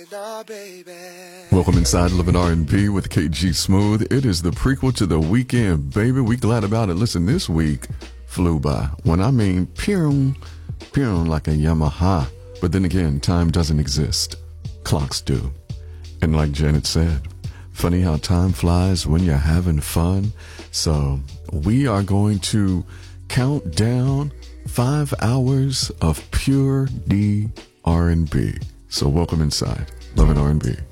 Welcome inside Love and R&B with KG Smooth. It is the prequel to The Weeknd, baby. We glad about it. Listen, this week flew by. When I mean pew, pew like a Yamaha. But then again, time doesn't exist. Clocks do. And like Janet said, funny how time flies when you're having fun. So we are going to count down 5 hours of pure D R&B. So welcome inside Love and R&B.